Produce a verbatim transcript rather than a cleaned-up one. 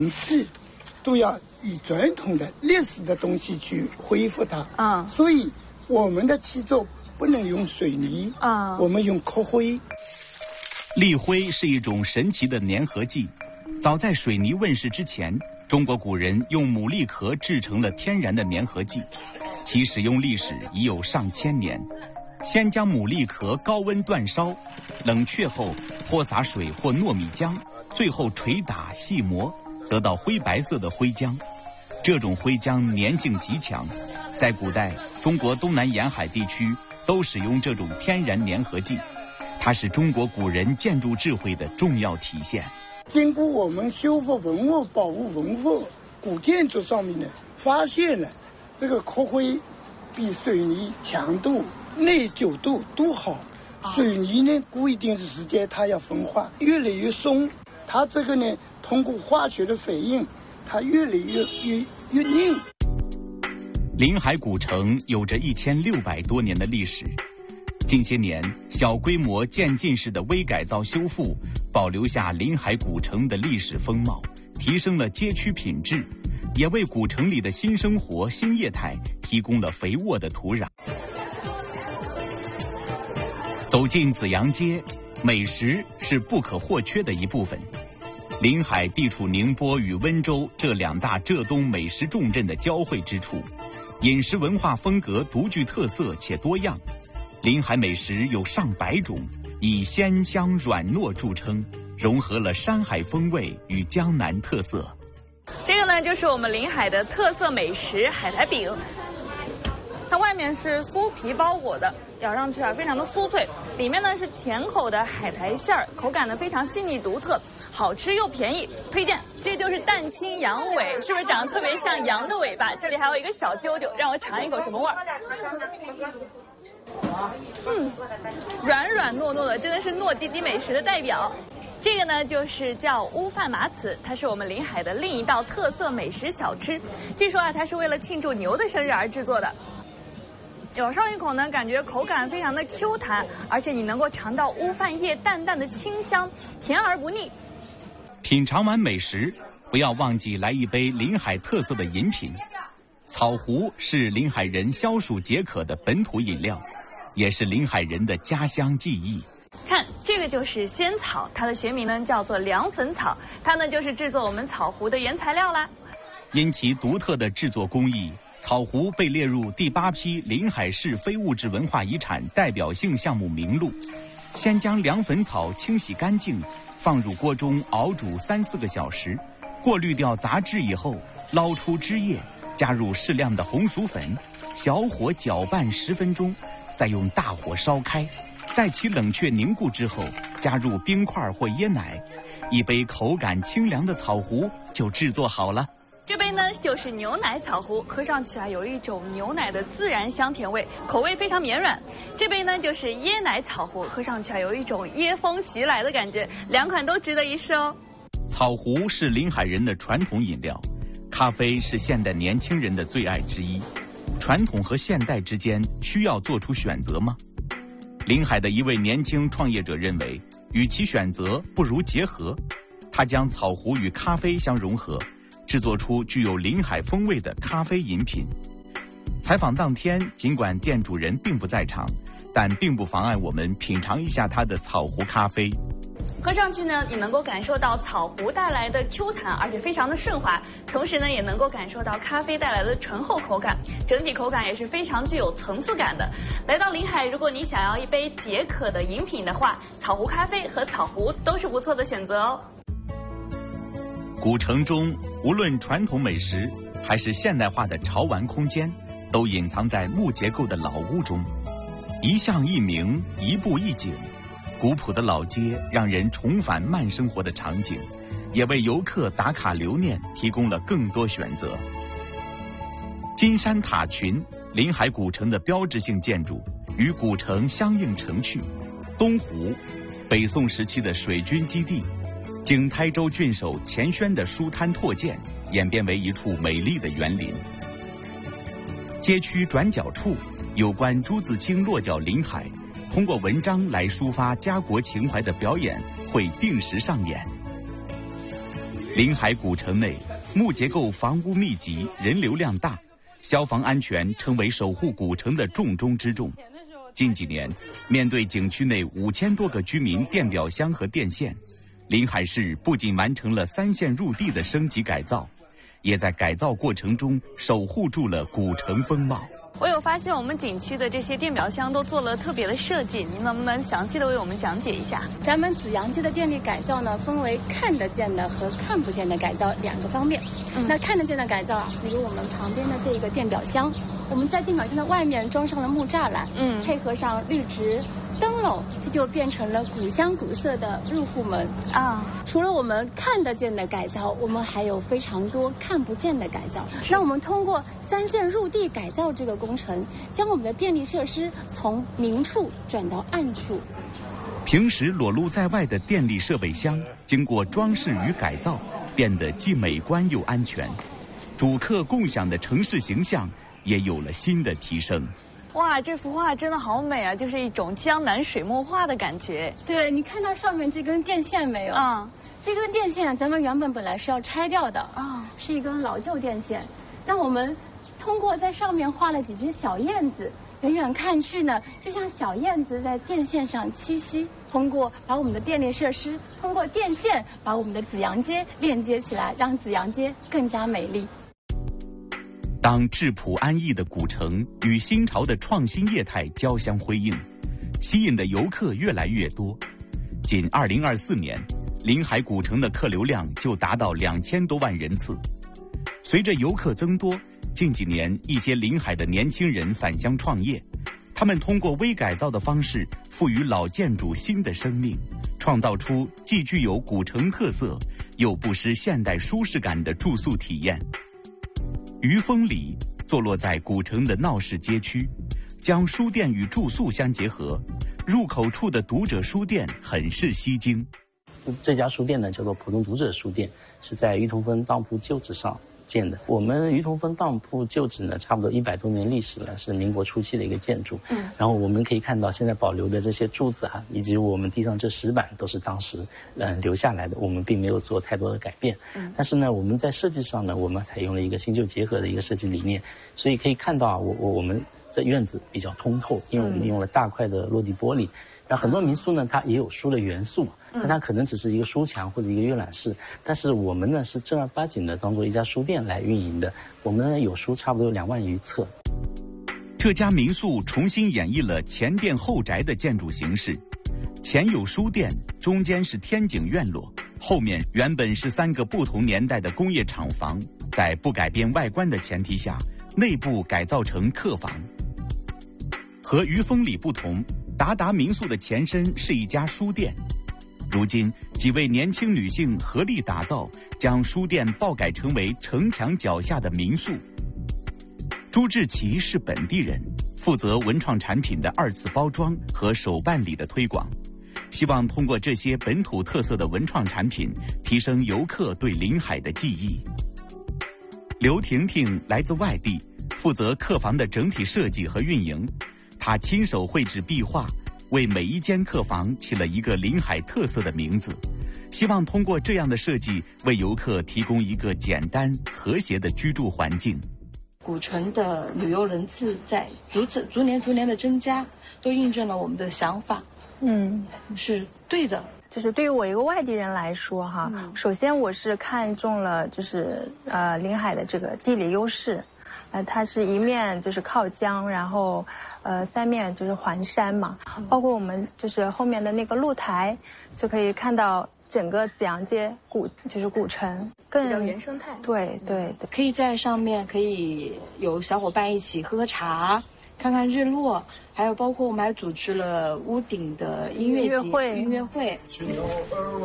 气都要以传统的历史的东西去恢复它。 嗯， 所以我们的砌作不能用水泥， 嗯， 我们用壳灰。 立灰是一种神奇的粘合剂，早在水泥问世之前，中国古人用牡蛎壳制成了天然的粘合剂，其使用历史已有上千年。先将牡蛎壳高温煅烧，冷却后泼洒水或糯米浆，最后捶打细磨，得到灰白色的灰浆。这种灰浆粘性极强，在古代中国东南沿海地区都使用这种天然粘合剂，它是中国古人建筑智慧的重要体现。 经过我们修复文物保护文物古建筑上面呢，发现了这个壳灰比水泥强度、耐久度都好。水泥呢，过一定的时间它要分化，越来越松。它这个呢，通过化学的反应，它越来越越越硬。 临海古城有着一千六百多年的历史，近些年小规模渐进式的微改造修复，保留下临海古城的历史风貌，提升了街区品质，也为古城里的新生活新业态提供了肥沃的土壤。走进紫阳街，美食是不可或缺的一部分。临海地处宁波与温州这两大浙东美食重镇的交汇之处，饮食文化风格独具特色且多样。临海美食有上百种，以鲜香软糯著称，融合了山海风味与江南特色。 这个呢，就是我们临海的特色美食海苔饼。它外面是酥皮包裹的，咬上去啊非常的酥脆，里面呢是甜口的海苔馅儿，口感呢非常细腻独特，好吃又便宜，推荐。这就是蛋清羊尾，是不是长得特别像羊的尾巴？这里还有一个小揪揪，让我尝一口什么味儿。嗯，软软糯糯的，真的是糯叽叽美食的代表。这个呢就是叫乌饭麻糍，它是我们临海的另一道特色美食小吃。据说啊，它是为了庆祝牛的生日而制作的。咬上一口呢，感觉口感非常的 Q 弹，而且你能够尝到乌饭叶淡淡的清香，甜而不腻。 品尝完美食，不要忘记来一杯临海特色的饮品。草湖是临海人消暑解渴的本土饮料，也是临海人的家乡记忆。 看，这个就是仙草，它的学名呢叫做凉粉草，它呢就是制作我们草湖的原材料啦。 因其独特的制作工艺，草湖被列入第八批临海市非物质文化遗产代表性项目名录。先将凉粉草清洗干净，放入锅中熬煮三四个小时，过滤掉杂质以后，捞出汁液，加入适量的红薯粉，小火搅拌十分钟，再用大火烧开，待其冷却凝固之后，加入冰块或椰奶，一杯口感清凉的草湖就制作好了。 这杯呢就是牛奶草湖，喝上去啊有一种牛奶的自然香甜味，口味非常绵软。这杯呢就是椰奶草湖，喝上去啊有一种椰风袭来的感觉，两款都值得一试哦。 草湖是临海人的传统饮料，咖啡是现代年轻人的最爱之一。传统和现代之间需要做出选择吗？临海的一位年轻创业者认为，与其选择，不如结合。他将草湖与咖啡相融合，制作出具有临海风味的咖啡饮品。采访当天，尽管店主人并不在场，但并不妨碍我们品尝一下他的草湖咖啡。 喝上去呢，你能够感受到草湖带来的 Q 弹，而且非常的顺滑，同时呢，也能够感受到咖啡带来的醇厚口感，整体口感也是非常具有层次感的。来到临海，如果你想要一杯解渴的饮品的话，草湖咖啡和草湖都是不错的选择哦。 古城中，无论传统美食还是现代化的潮玩空间，都隐藏在木结构的老屋中，一巷一名，一步一景。古朴的老街让人重返慢生活的场景，也为游客打卡留念提供了更多选择。金山塔群，临海古城的标志性建筑，与古城相映成趣。东湖，北宋时期的水军基地，经台州郡守钱轩的书摊拓建，演变为一处美丽的园林。街区转角处，有关朱自清落脚临海，通过文章来抒发家国情怀的表演会定时上演。 临海古城内木结构房屋密集，人流量大，消防安全成为守护古城的重中之重。近几年，面对景区内五千多个居民电表箱和电线，临海市不仅完成了三线入地的升级改造，也在改造过程中守护住了古城风貌。 我有发现我们景区的这些电表箱都做了特别的设计，您能不能详细的为我们讲解一下？ 咱们紫阳街的电力改造呢，分为看得见的和看不见的改造两个方面。嗯、那看得见的改造啊，比如我们旁边的这个电表箱，我们在电表箱的外面装上了木栅栏，嗯，配合上绿植、灯笼，这就变成了古香古色的入户门啊。除了我们看得见的改造，我们还有非常多看不见的改造。那我们通过三线入地改造这个工程，将我们的电力设施从明处转到暗处。 平时裸露在外的电力设备箱，经过装饰与改造，变得既美观又安全。主客共享的城市形象也有了新的提升。 哇，这幅画真的好美啊，就是一种江南水墨画的感觉。 对，你看到上面这根电线没有？啊、嗯，这根电线咱们原本本来是要拆掉的啊、哦，是一根老旧电线。那我们通过在上面画了几只小燕子，远远看去呢，就像小燕子在电线上栖息。通过把我们的电力设施，通过电线把我们的紫阳街链接起来，让紫阳街更加美丽。 当质朴安逸的古城与新潮的创新业态交相辉映，吸引的游客越来越多。仅二零二四年，临海古城的客流量就达到两千多万人次。随着游客增多，近几年一些临海的年轻人返乡创业，他们通过微改造的方式，赋予老建筑新的生命，创造出既具有古城特色，又不失现代舒适感的住宿体验。余风里坐落在古城的闹市街区，将书店与住宿相结合，入口处的读者书店很是吸睛。 这家书店呢叫做浦东读者书店，是在裕同峰当铺旧址上建的。我们裕同峰当铺旧址呢，差不多一百多年历史了，是民国初期的一个建筑。嗯，然后我们可以看到现在保留的这些柱子啊，以及我们地上这石板都是当时嗯留下来的，我们并没有做太多的改变。嗯，但是呢，我们在设计上呢，我们采用了一个新旧结合的一个设计理念，所以可以看到啊，我我我们这院子比较通透，因为我们用了大块的落地玻璃。那很多民宿呢，它也有书的元素，但它可能只是一个书墙或者一个阅览室，但是我们呢是正儿八经的当做一家书店来运营的。我们呢有书差不多有两万余册。 这家民宿重新演绎了前店后宅的建筑形式，前有书店，中间是天井院落，后面原本是三个不同年代的工业厂房，在不改变外观的前提下，内部改造成客房。和余风里不同，达达民宿的前身是一家书店，如今几位年轻女性合力打造，将书店爆改成为城墙脚下的民宿。朱志奇是本地人，负责文创产品的二次包装和手办礼的推广，希望通过这些本土特色的文创产品，提升游客对临海的记忆。刘婷婷来自外地，负责客房的整体设计和运营。他亲手绘制壁画，为每一间客房起了一个临海特色的名字，希望通过这样的设计，为游客提供一个简单和谐的居住环境。 古城的旅游人次在逐次逐年逐年的增加，都印证了我们的想法，嗯，是对的。 就是对于我一个外地人来说哈，嗯、首先我是看中了就是呃临海的这个地理优势，呃它是一面就是靠江，然后呃三面就是环山嘛，嗯、包括我们就是后面的那个露台，就可以看到整个紫阳街古就是古城，更比较原生态。 对对对， 可以在上面可以有小伙伴一起喝喝茶。看看日落，还有包括我们还组织了屋顶的音乐节、音乐会。